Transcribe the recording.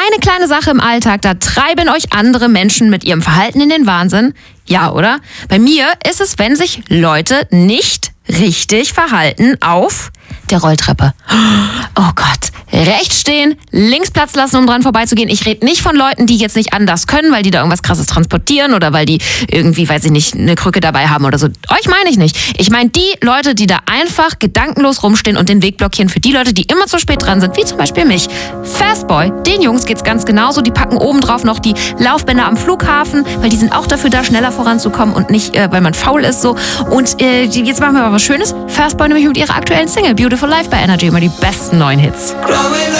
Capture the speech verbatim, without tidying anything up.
eine kleine Sache im Alltag, da treiben euch andere Menschen mit ihrem Verhalten in den Wahnsinn. Ja, oder? Bei mir ist es, wenn sich Leute nicht richtig verhalten auf der Rolltreppe. Oh Gott. Rechts stehen, links Platz lassen, um dran vorbeizugehen. Ich rede nicht von Leuten, die jetzt nicht anders können, weil die da irgendwas Krasses transportieren oder weil die irgendwie, weiß ich nicht, eine Krücke dabei haben oder so. Euch meine ich nicht. Ich meine die Leute, die da einfach gedankenlos rumstehen und den Weg blockieren für die Leute, die immer zu spät dran sind, wie zum Beispiel mich. Fastboy, den Jungs geht's ganz genauso. Die packen obendrauf noch die Laufbänder am Flughafen, weil die sind auch dafür da, schneller voranzukommen und nicht, äh, weil man faul ist so. Und äh, jetzt machen wir mal was Schönes. Fastboy nämlich mit ihrer aktuellen Single Beautiful Life bei Energy immer die besten neuen Hits.